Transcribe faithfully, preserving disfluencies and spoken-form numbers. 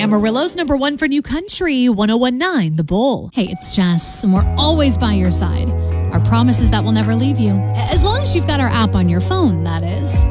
Amarillo's number one for new country, one oh one point nine The Bull. Hey, it's Jess, and we're always by your side. Our promise is that we'll never leave you. As long as you've got our app on your phone, that is.